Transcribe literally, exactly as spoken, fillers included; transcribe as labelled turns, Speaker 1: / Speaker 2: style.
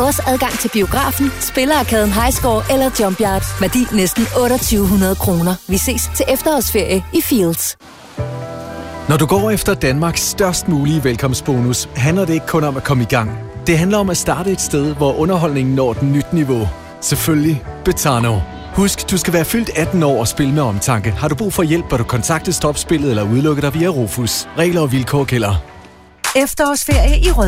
Speaker 1: også adgang til biografen, Spillerarkaden Highscore eller Jumpyard. Værdi næsten otteogtyve hundrede kroner. Vi ses til efterårsferie i Fields.
Speaker 2: Når du går efter Danmarks størst mulige velkomstbonus, handler det ikke kun om at komme i gang. Det handler om at starte et sted, hvor underholdningen når et nyt niveau. Selvfølgelig Betano. Husk, du skal være fyldt atten år og spille med omtanke. Har du brug for hjælp, bør du kontakte Stopspillet eller udelukke dig via Rufus. Regler og vilkår gælder.
Speaker 3: Efterårsferie i Rød